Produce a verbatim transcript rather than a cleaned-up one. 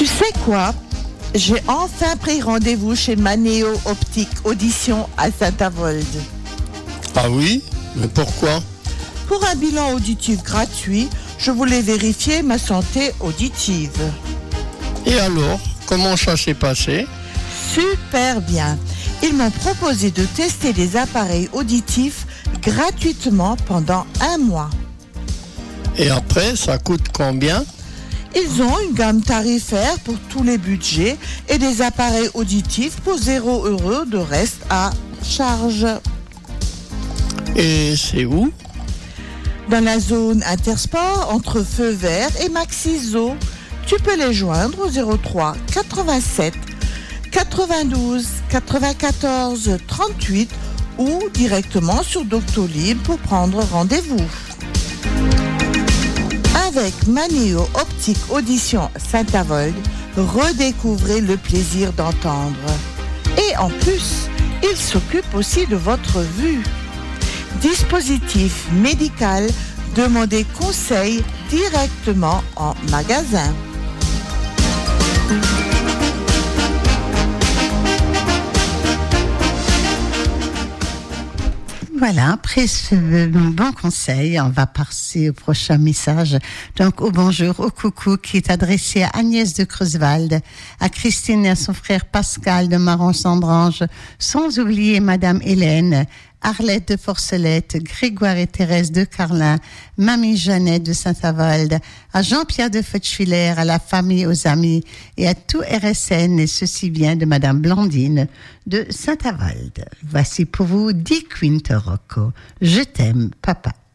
sais quoi? J'ai enfin pris rendez-vous chez Manéo Optique Audition à Saint-Avold. Ah oui? Mais pourquoi? Pour un bilan auditif gratuit, je voulais vérifier ma santé auditive. Et alors, comment ça s'est passé? Super bien. Ils m'ont proposé de tester des appareils auditifs gratuitement pendant un mois. Et après, ça coûte combien? Ils ont une gamme tarifaire pour tous les budgets et des appareils auditifs pour zéro euro de reste à charge. Et c'est où? Dans la zone Intersport entre Feu Vert et Maxiso. Tu peux les joindre au zéro trois quatre-vingt-sept quatre-vingt-douze quatre-vingt-quatorze trente-huit ou directement sur Doctolib pour prendre rendez-vous. Avec Manéo Optique Audition Saint-Avold, redécouvrez le plaisir d'entendre. Et en plus, il s'occupe aussi de votre vue. Dispositif médical, demandez conseil directement en magasin. Voilà, après ce bon conseil, on va passer au prochain message. Donc, au bonjour, au coucou, qui est adressé à Agnès de Creuswald, à Christine et à son frère Pascal de Maron-Sandrange, sans oublier Madame Hélène, Arlette de Forcelette, Grégoire et Thérèse de Carlin, Mamie Jeannette de Saint-Avold, à Jean-Pierre de Feuchtwiller, à la famille, aux amis et à tout R S N, et ceci vient de Madame Blandine de Saint-Avold. Voici pour vous Di Quinto Rocco. Je t'aime, papa.